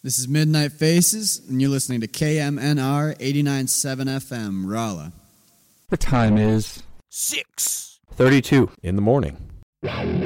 This is Midnight Faces, and you're listening to KMNR 89.7 FM, Rolla. The time is 6:32 in the morning.